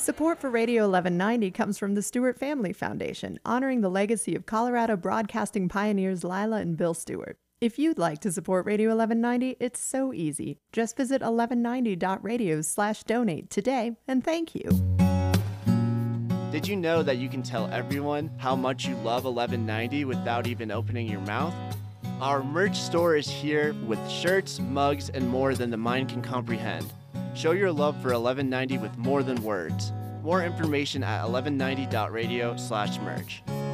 Support for Radio 1190 comes from the Stewart Family Foundation, honoring the legacy of Colorado broadcasting pioneers Lila and Bill Stewart. If you'd like to support Radio 1190, it's so easy. Just visit 1190.radio/donate today, and thank you. Did you know that you can tell everyone how much you love 1190 without even opening your mouth? Our merch store is here with shirts, mugs, and more than the mind can comprehend. Show your love for 1190 with more than words. More information at 1190.radio/merch.